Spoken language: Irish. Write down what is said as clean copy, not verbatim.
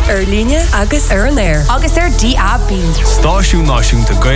ar líne agus ar an air. Agus ar DAB. Stáisiún náisiúnta